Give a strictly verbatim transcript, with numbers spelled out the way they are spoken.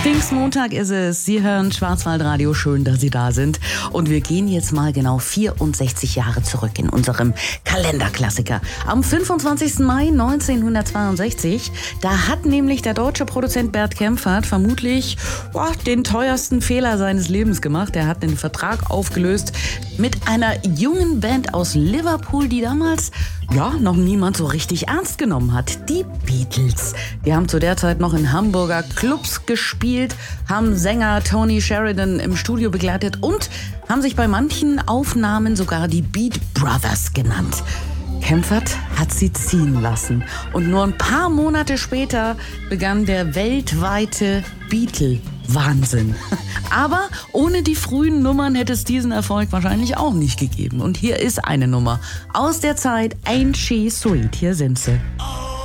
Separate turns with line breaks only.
Pfingstmontag ist es. Sie hören Schwarzwaldradio. Schön, dass Sie da sind. Und wir gehen jetzt mal genau vierundsechzig Jahre zurück in unserem Kalenderklassiker. Am fünfundzwanzigsten Mai neunzehnhundertzweiundsechzig, da hat nämlich der deutsche Produzent Bert Kaempfert vermutlich boah, den teuersten Fehler seines Lebens gemacht. Er hat den Vertrag aufgelöst mit einer jungen Band aus Liverpool, die damals ja noch niemand so richtig ernst genommen hat. Die Beatles. Die haben zu der Zeit noch in Hamburger Clubs gespielt, haben Sänger Tony Sheridan im Studio begleitet und haben sich bei manchen Aufnahmen sogar die Beat Brothers genannt. Kaempfert hat sie ziehen lassen und nur ein paar Monate später begann der weltweite Beatle-Wahnsinn. Aber ohne die frühen Nummern hätte es diesen Erfolg wahrscheinlich auch nicht gegeben. Und hier ist eine Nummer aus der Zeit, Ain't She Sweet. Hier sind sie.